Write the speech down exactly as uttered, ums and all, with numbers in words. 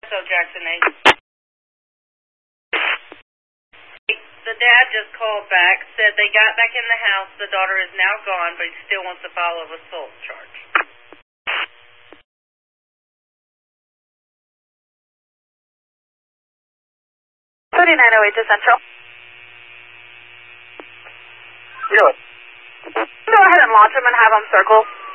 So Jackson eight. The dad just called back, said they got back in the house, the daughter is now gone, but he still wants to file an assault charge. thirty-nine oh eight to Central. Yeah. Go ahead and launch him and have him circle.